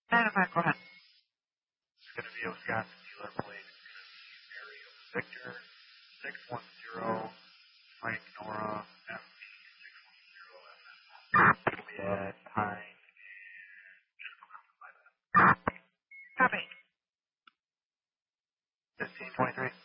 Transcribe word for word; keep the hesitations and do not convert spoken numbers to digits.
nine oh five, go ahead. It's going to be a Wisconsin dealer plate. It's going to be Mario Victor six one zero, Frank Nora M P six one zero F M. Juliet Pine. Copy. fifteen twenty-three.